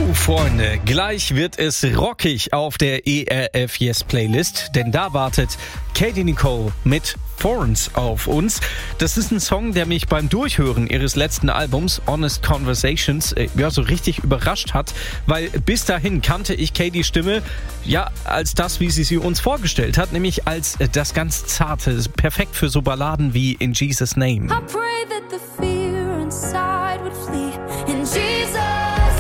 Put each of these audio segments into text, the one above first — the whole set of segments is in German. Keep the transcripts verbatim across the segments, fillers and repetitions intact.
Jo, Freunde, gleich wird es rockig auf der E R F Yes Playlist, denn da wartet Katie Nicole mit Thorns auf uns. Das ist ein Song, der mich beim Durchhören ihres letzten Albums Honest Conversations äh, ja so richtig überrascht hat, weil bis dahin kannte ich Katies Stimme ja als das, wie sie sie uns vorgestellt hat, nämlich als äh, das ganz Zarte, perfekt für so Balladen wie In Jesus' Name. I pray that the fear inside would flee in Jesus' name.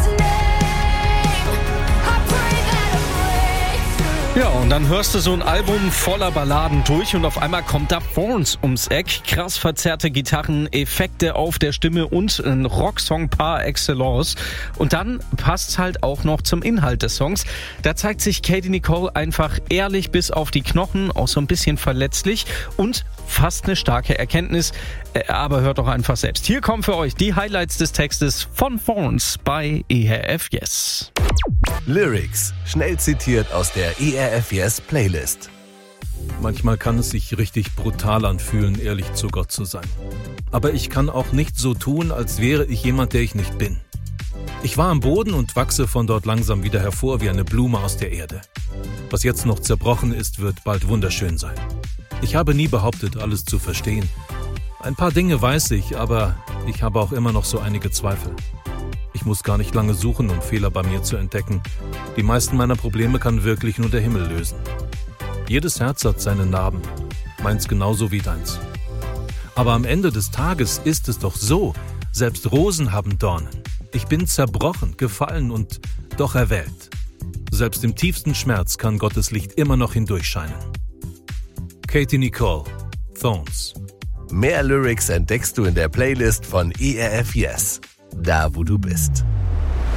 Ja, und dann hörst du so ein Album voller Balladen durch und auf einmal kommt da Thorns ums Eck. Krass verzerrte Gitarren, Effekte auf der Stimme und ein Rocksong par excellence. Und dann passt's halt auch noch zum Inhalt des Songs. Da zeigt sich Katie Nicole einfach ehrlich bis auf die Knochen, auch so ein bisschen verletzlich und fast eine starke Erkenntnis. Aber hört doch einfach selbst. Hier kommen für euch die Highlights des Textes von Thorns bei E R F Yes. Lyrics, schnell zitiert aus der E R F Yes Playlist. Manchmal kann es sich richtig brutal anfühlen, ehrlich zu Gott zu sein. Aber ich kann auch nicht so tun, als wäre ich jemand, der ich nicht bin. Ich war am Boden und wachse von dort langsam wieder hervor wie eine Blume aus der Erde. Was jetzt noch zerbrochen ist, wird bald wunderschön sein. Ich habe nie behauptet, alles zu verstehen. Ein paar Dinge weiß ich, aber ich habe auch immer noch so einige Zweifel. Ich muss gar nicht lange suchen, um Fehler bei mir zu entdecken. Die meisten meiner Probleme kann wirklich nur der Himmel lösen. Jedes Herz hat seine Narben, meins genauso wie deins. Aber am Ende des Tages ist es doch so, selbst Rosen haben Dornen. Ich bin zerbrochen, gefallen und doch erwählt. Selbst im tiefsten Schmerz kann Gottes Licht immer noch hindurchscheinen. Katie Nicole, Thorns. Mehr Lyrics entdeckst du in der Playlist von E R F Yes, da wo du bist.